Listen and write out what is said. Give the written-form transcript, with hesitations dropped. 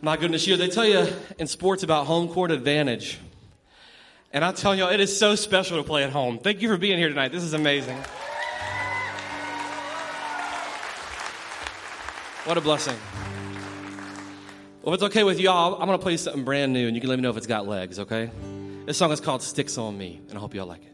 My goodness, they tell you in sports about home court advantage. And I tell y'all, it is so special to play at home. Thank you for being here tonight. This is amazing. What a blessing. Well, if it's okay with y'all, I'm going to play something brand new, and you can let me know if it's got legs, okay? This song is called Sticks on Me, and I hope y'all like it.